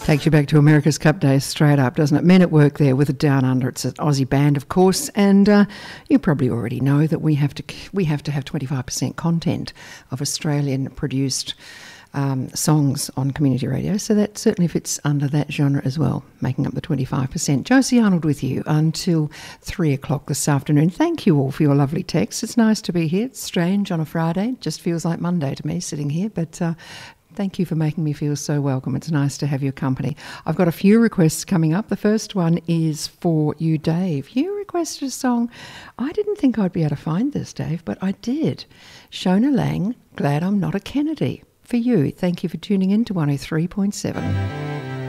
Takes you back to America's Cup days straight up, doesn't it? Men at Work there with a Down Under. It's an Aussie band, of course, and you probably already know that we have to have 25% content of Australian-produced songs on community radio, so that certainly fits under that genre as well, making up the 25%. Josie Arnold with you until 3 o'clock this afternoon. Thank you all for your lovely texts. It's nice to be here. It's strange on a Friday. It just feels like Monday to me sitting here, but thank you for making me feel so welcome. It's nice to have your company. I've got a few requests coming up. The first one is for you, Dave. You requested a song. I didn't think I'd be able to find this, Dave, but I did. Shona Lang, Glad I'm Not a Kennedy. For you. Thank you for tuning in to 103.7.